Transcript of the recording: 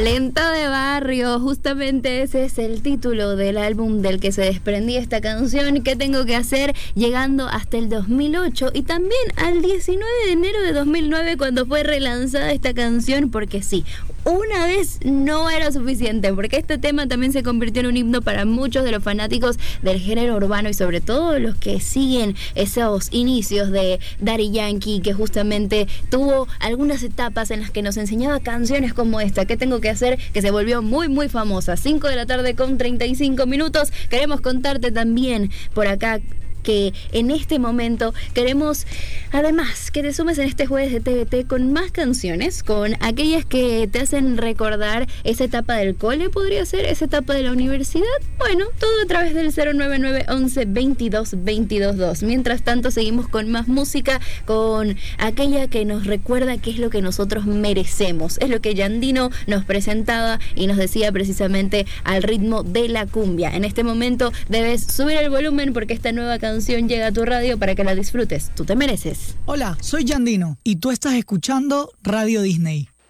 Talento de barrio, justamente ese es el título del álbum del que se desprendía esta canción. ¿Qué tengo que hacer? Llegando hasta el 2008 y también al 19 de enero de 2009 cuando fue relanzada esta canción, porque sí, una vez no era suficiente, porque este tema también se convirtió en un himno para muchos de los fanáticos del género urbano y sobre todo los que siguen esos inicios de Daddy Yankee, que justamente tuvo algunas etapas en las que nos enseñaba canciones como esta, ¿Qué tengo que hacer?, que se volvió muy muy famosa. 5 de la tarde con 35 minutos. Queremos contarte también por acá que en este momento queremos además que te sumes en este jueves de TVT con más canciones, con aquellas que te hacen recordar esa etapa del cole, podría ser esa etapa de la universidad. Bueno, todo a través del 099 11 22 22 2. Mientras tanto seguimos con más música, con aquella que nos recuerda qué es lo que nosotros merecemos. Es lo que Yandino nos presentaba y nos decía precisamente al ritmo de la cumbia. En este momento debes subir el volumen porque esta nueva canción llega a tu radio para que la disfrutes. Tú te mereces. Hola, soy Yandino y tú estás escuchando Radio Disney.